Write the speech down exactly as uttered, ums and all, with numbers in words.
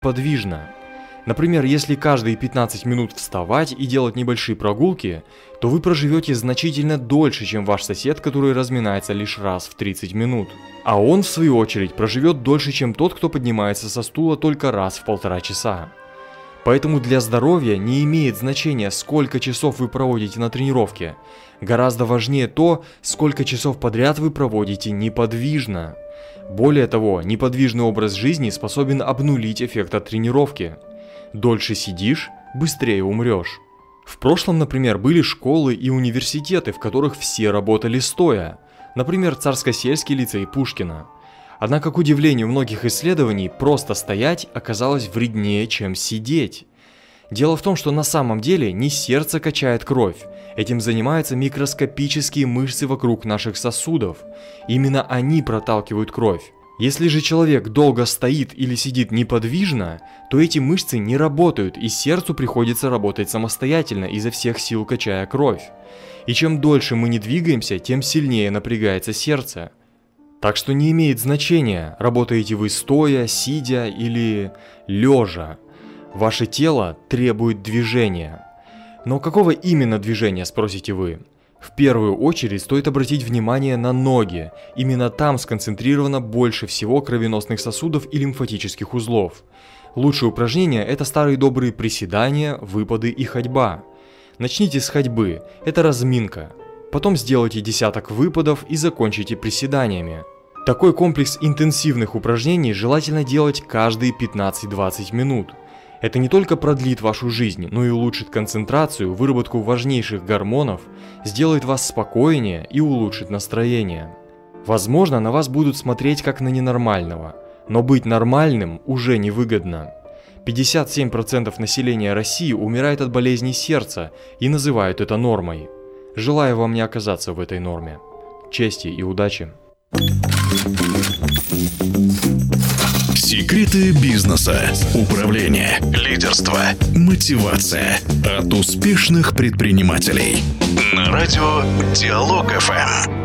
подвижно. Например, если каждые пятнадцать минут вставать и делать небольшие прогулки, то вы проживете значительно дольше, чем ваш сосед, который разминается лишь раз в тридцать минут. А он, в свою очередь, проживет дольше, чем тот, кто поднимается со стула только раз в полтора часа. Поэтому для здоровья не имеет значения, сколько часов вы проводите на тренировке. Гораздо важнее то, сколько часов подряд вы проводите неподвижно. Более того, неподвижный образ жизни способен обнулить эффект от тренировки. Дольше сидишь, быстрее умрешь. В прошлом, например, были школы и университеты, в которых все работали стоя. Например, Царско-сельский лицей Пушкина. Однако, к удивлению многих исследований, просто стоять оказалось вреднее, чем сидеть. Дело в том, что на самом деле не сердце качает кровь. Этим занимаются микроскопические мышцы вокруг наших сосудов. Именно они проталкивают кровь. Если же человек долго стоит или сидит неподвижно, то эти мышцы не работают, и сердцу приходится работать самостоятельно, изо всех сил качая кровь. И чем дольше мы не двигаемся, тем сильнее напрягается сердце. Так что не имеет значения, работаете вы стоя, сидя или лежа. Ваше тело требует движения. Но какого именно движения, спросите вы? В первую очередь стоит обратить внимание на ноги. Именно там сконцентрировано больше всего кровеносных сосудов и лимфатических узлов. Лучшие упражнения – это старые добрые приседания, выпады и ходьба. Начните с ходьбы, это разминка. Потом сделайте десяток выпадов и закончите приседаниями. Такой комплекс интенсивных упражнений желательно делать каждые пятнадцать-двадцать минут. Это не только продлит вашу жизнь, но и улучшит концентрацию, выработку важнейших гормонов, сделает вас спокойнее и улучшит настроение. Возможно, на вас будут смотреть как на ненормального, но быть нормальным уже невыгодно. пятьдесят семь процентов населения России умирает от болезней сердца и называют это нормой. Желаю вам не оказаться в этой норме. Чести и удачи! Секреты бизнеса, управления, лидерства, мотивация от успешных предпринимателей. На радио Диалог эф эм.